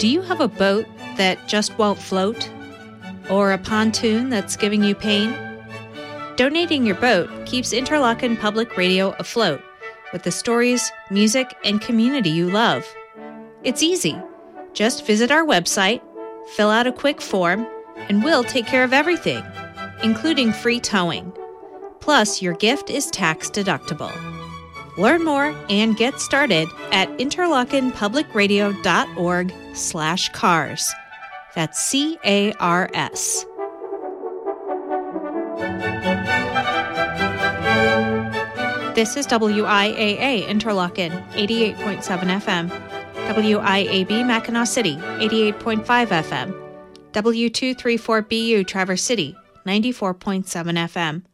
Do you have a boat that just won't float? Or a pontoon that's giving you pain? Donating your boat keeps Interlochen Public Radio afloat with the stories, music, and community you love. It's easy. Just visit our website, fill out a quick form, and we'll take care of everything, including free towing. Plus, your gift is tax deductible. Learn more and get started at interlochenpublicradio.org/cars. That's CARS. This is WIAA Interlochen, 88.7 FM. WIAB Mackinac City, 88.5 FM. W234BU Traverse City, 94.7 FM.